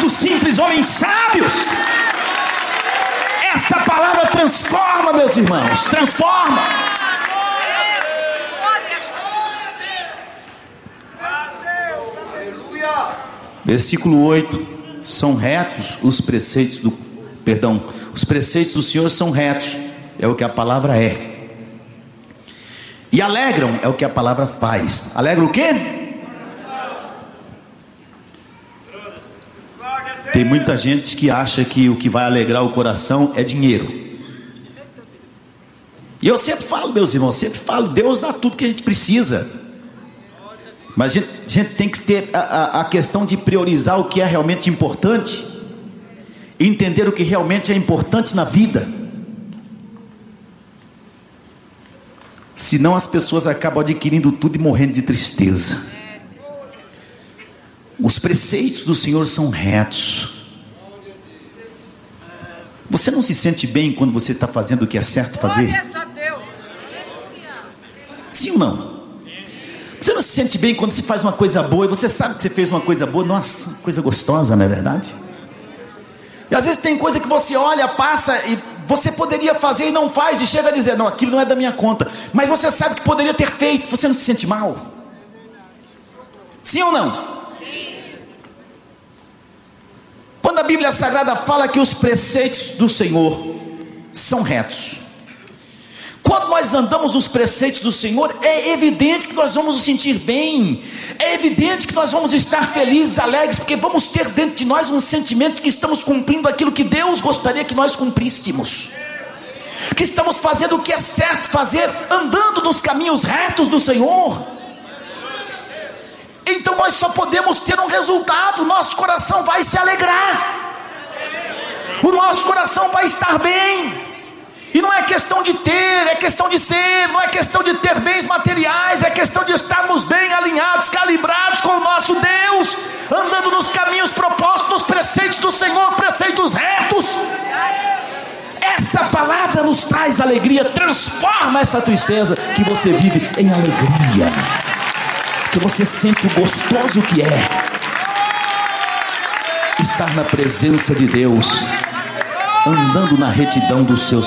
dos simples homens sábios. Essa palavra transforma, meus irmãos, transforma. Versículo 8: são retos os preceitos os preceitos do Senhor são retos, é o que a palavra é. E alegram, é o que a palavra faz. Alegra o quê? Tem muita gente que acha que o que vai alegrar o coração é dinheiro. E eu sempre falo, meus irmãos, sempre falo, Deus dá tudo que a gente precisa. Mas a gente tem que ter a questão de priorizar o que é realmente importante, entender o que realmente é importante na vida. Senão as pessoas acabam adquirindo tudo e morrendo de tristeza. Os preceitos do Senhor são retos. Você não se sente bem quando você está fazendo o que é certo fazer? Sim ou não? Você não se sente bem quando você faz uma coisa boa e você sabe que você fez uma coisa boa? Nossa, coisa gostosa, não é verdade? E às vezes tem coisa que você olha, passa e você poderia fazer e não faz, e chega a dizer, não, aquilo não é da minha conta, mas você sabe que poderia ter feito. Você não se sente mal? Sim ou não? Sim. Quando a Bíblia Sagrada fala que os preceitos do Senhor são retos, quando nós andamos nos preceitos do Senhor, é evidente que nós vamos nos sentir bem, é evidente que nós vamos estar felizes, alegres, porque vamos ter dentro de nós um sentimento de que estamos cumprindo aquilo que Deus gostaria que nós cumpríssemos, que estamos fazendo o que é certo fazer, andando nos caminhos retos do Senhor. Então nós só podemos ter um resultado: nosso coração vai se alegrar, o nosso coração vai estar bem. E não é questão de ter, é questão de ser. Não é questão de ter bens materiais, é questão de estarmos bem alinhados, calibrados com o nosso Deus, andando nos caminhos propostos, nos preceitos do Senhor, preceitos retos. Essa palavra nos traz alegria, transforma essa tristeza, que você vive em alegria, que você sente o gostoso que é estar na presença de Deus, andando na retidão dos seus